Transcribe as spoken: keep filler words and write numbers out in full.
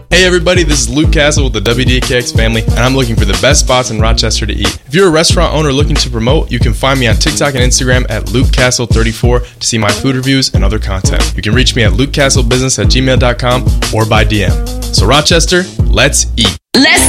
Hey everybody, this is Luke Castle with the W D K X family, and I'm looking for the best spots in Rochester to eat. If you're a restaurant owner looking to promote, you can find me on TikTok and Instagram at Luke Castle thirty-four to see my food reviews and other content. You can reach me at luke castle business at gmail dot com or by D M. So Rochester, let's eat. Let's